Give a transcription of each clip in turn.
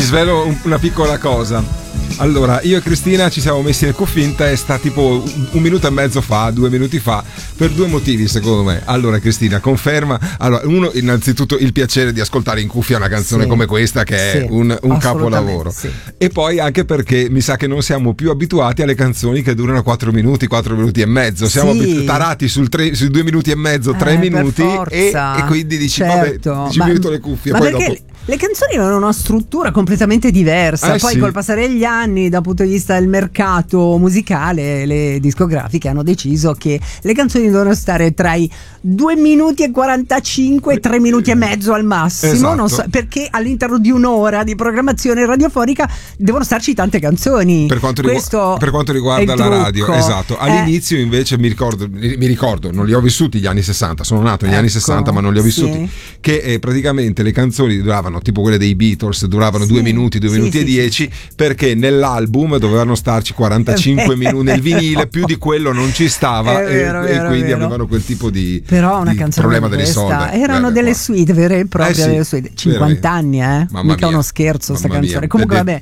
svelo una piccola cosa. Allora, io e Cristina ci siamo messi nel cuffie in testa tipo 1 minuto e mezzo fa, 2 minuti fa, per 2 motivi secondo me. Allora Cristina, conferma. Allora, uno, innanzitutto il piacere di ascoltare in cuffia una canzone come questa che è un capolavoro. Sì. E poi anche perché mi sa che non siamo più abituati alle canzoni che durano 4 minuti, 4 minuti e mezzo. Siamo tarati sui 2 minuti e mezzo, 3 minuti e quindi dici certo. Vabbè, ci metto le cuffie. Ma poi perché dopo... le canzoni avevano una struttura completamente diversa, poi col passare degli anni, dal punto di vista del mercato musicale, le discografiche hanno deciso che le canzoni devono stare tra i 2 minuti e 45 e 3 minuti e mezzo al massimo, esatto. Non so, perché all'interno di un'ora di programmazione radiofonica devono starci tante canzoni. Per quanto riguarda la radio, esatto. All'inizio invece mi ricordo, non li ho vissuti gli anni 60, sono nato negli anni 60 ma non li ho vissuti, che praticamente le canzoni duravano, tipo quelle dei Beatles, duravano 2 minuti, 2 minuti e 10, perché nell'album dovevano starci 45 minuti, nel vinile più di quello non ci stava, e quindi avevano quel tipo di, però una canzone problema delle solde. Erano delle suite vere e proprie, delle suite. 50 anni, mica uno scherzo sta canzone. Comunque vabbè,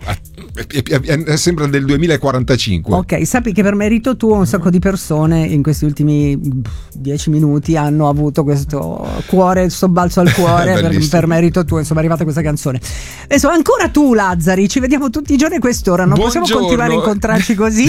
sembra del 2045. Ok, sappi che per merito tuo un sacco di persone in questi ultimi 10 minuti hanno avuto questo cuore, sobbalzo al cuore per merito tuo, insomma è arrivata questa canzone. Adesso ancora tu Lazzari, ci vediamo tutti i giorni a quest'ora, non possiamo continuare a incontrarci così.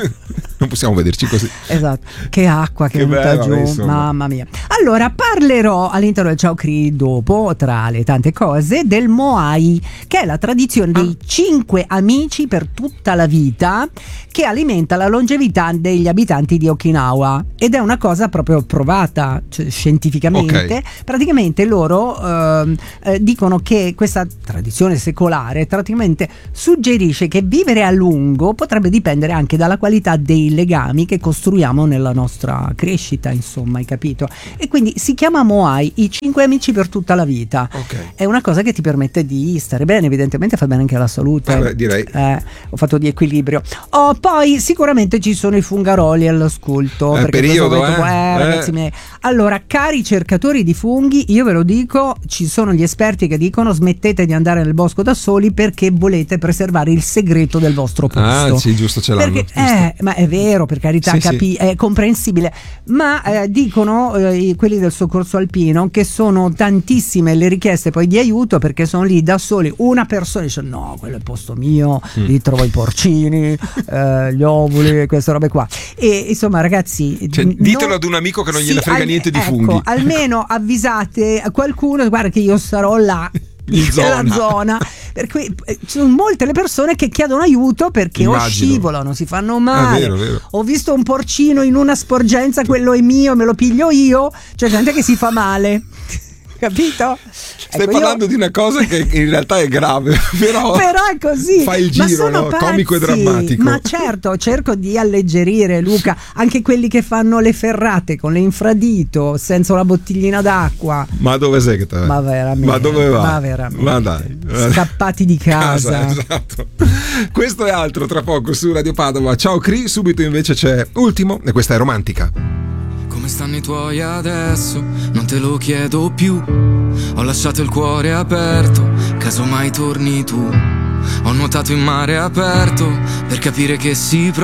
Non possiamo vederci così. Esatto, che acqua che è venuta giù, insomma. Mamma mia. Allora parlerò all'interno del Ciao Cri dopo, tra le tante cose, del Moai, che è la tradizione dei 5 amici per tutta la vita, che alimenta la longevità degli abitanti di Okinawa, ed è una cosa proprio provata, cioè, scientificamente. Okay. Praticamente loro dicono che questa tradizione secolare praticamente suggerisce che vivere a lungo potrebbe dipendere anche dalla qualità dei legami che costruiamo nella nostra crescita, insomma, hai capito? E quindi si chiama Moai, i 5 amici per tutta la vita. Okay. È una cosa che ti permette di stare bene, evidentemente fa bene anche alla salute. Direi. Ho fatto di equilibrio. Poi sicuramente ci sono i fungaroli all'ascolto, perché periodo, ragazzi miei. Allora, cari cercatori di funghi, io ve lo dico, ci sono gli esperti che dicono smettete di andare nel bosco da soli perché volete preservare il segreto del vostro posto. Sì, giusto, ce l'hanno. Perché, ma è vero, per carità, è comprensibile, ma dicono quelli del soccorso alpino che sono tantissime le richieste poi di aiuto, perché sono lì da soli, una persona dice no, quello è il posto mio, lì trovo i porcini, gli ovuli, queste robe qua, e insomma ragazzi, cioè, ditelo ad un amico che non gliene frega niente di funghi. Almeno avvisate a qualcuno, guarda che io sarò là nella zona, per cui ci sono molte le persone che chiedono aiuto perché o scivolano, si fanno male. Vero. Ho visto un porcino in una sporgenza, quello è mio, me lo piglio io, c'è gente che si fa male. Capito? Stai parlando di una cosa che in realtà è grave, però è così. Fai il giro, no? Comico e drammatico. Ma certo, cerco di alleggerire, Luca, anche quelli che fanno le ferrate con le infradito senza una bottiglina d'acqua. Ma dove sei che te? Ma veramente. Ma dove va? Ma veramente. Ma dai. Scappati di casa. Esatto. Questo è altro tra poco su Radio Padova. Ciao Cri, subito invece c'è Ultimo e questa è Romantica. Come stanno i tuoi adesso? Non te lo chiedo più. Ho lasciato il cuore aperto, caso mai torni tu. Ho nuotato in mare aperto per capire che si